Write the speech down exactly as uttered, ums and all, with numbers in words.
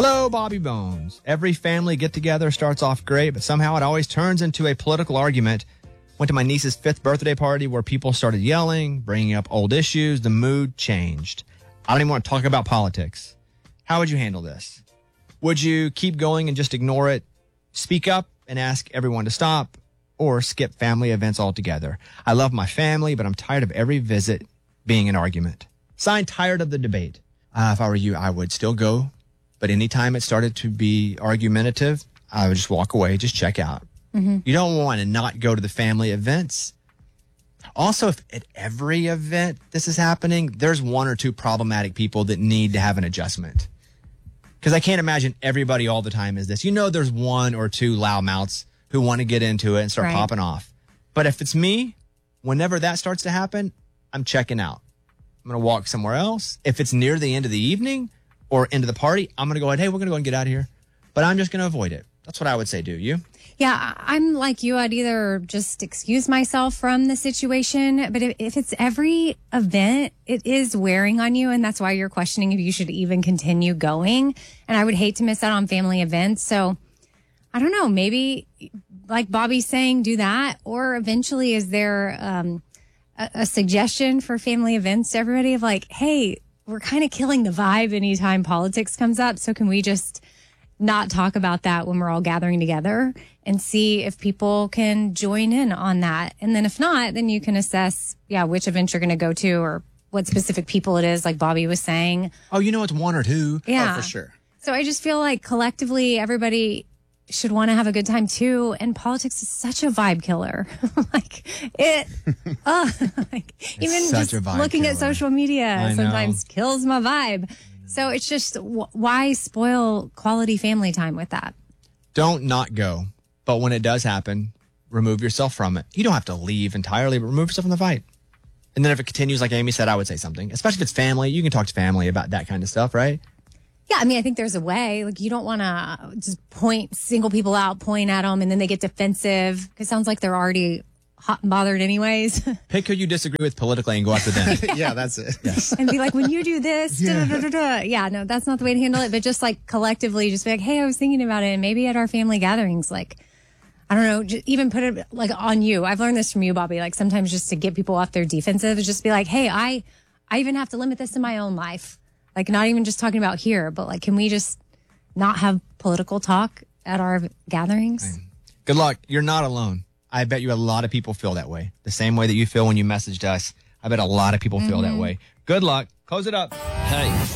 Hello, Bobby Bones. Every family get-together starts off great, but somehow it always turns into a political argument. Went to my niece's fifth birthday party where people started yelling, bringing up old issues. The mood changed. I don't even want to talk about politics. How would you handle this? Would you keep going and just ignore it, speak up and ask everyone to stop, or skip family events altogether? I love my family, but I'm tired of every visit being an argument. Signed, tired of the debate. Uh, if I were you, I would still go. But anytime it started to be argumentative, I would just walk away, just check out. Mm-hmm. You don't want to not go to the family events. Also, if at every event this is happening, there's one or two problematic people that need to have an adjustment. Because I can't imagine everybody all the time is this. You know, there's one or two loudmouths who want to get into it and start right. popping off. But if it's me, whenever that starts to happen, I'm checking out. I'm going to walk somewhere else. If it's near the end of the evening or into the party, I'm going to go ahead, hey, we're going to go and get out of here. But I'm just going to avoid it. That's what I would say, do you? Yeah, I'm like you. I'd either just excuse myself from the situation, but if, if it's every event, it is wearing on you, and that's why you're questioning if you should even continue going. And I would hate to miss out on family events. So I don't know, maybe like Bobby's saying, do that. Or eventually, is there um, a, a suggestion for family events to everybody of like, hey, we're kind of killing the vibe anytime politics comes up. So can we just not talk about that when we're all gathering together and see if people can join in on that? And then if not, then you can assess, yeah, which event you're going to go to or what specific people it is, like Bobby was saying. Oh, you know, it's one or two. Yeah. Oh, for sure. So I just feel like collectively everybody should want to have a good time too. And politics is such a vibe killer. like it, uh, like even such just a vibe looking killer. at social media I sometimes know. kills my vibe. So it's just, w- why spoil quality family time with that? Don't not go. But when it does happen, remove yourself from it. You don't have to leave entirely, but remove yourself from the fight. And then if it continues, like Amy said, I would say something. Especially if it's family. You can talk to family about that kind of stuff, right? Yeah, I mean, I think there's a way. Like, you don't want to just point, single people out, point at them, and then they get defensive. It sounds like they're already hot and bothered anyways. Pick who you disagree with politically and go after them. Yeah, that's it. Yes. And be like, when you do this, Yeah. da, da, da, da. Yeah, no, that's not the way to handle it. But just like collectively, just be like, hey, I was thinking about it. And maybe at our family gatherings, like, I don't know, just even put it like on you. I've learned this from you, Bobby. Like sometimes just to get people off their defensive is just be like, hey, I, I even have to limit this in my own life. Like not even just talking about here, but like, can we just not have political talk at our gatherings? Good luck. You're not alone. I bet you a lot of people feel that way. The same way that you feel when you messaged us. I bet a lot of people feel Mm-hmm. that way. Good luck. Close it up. Hey,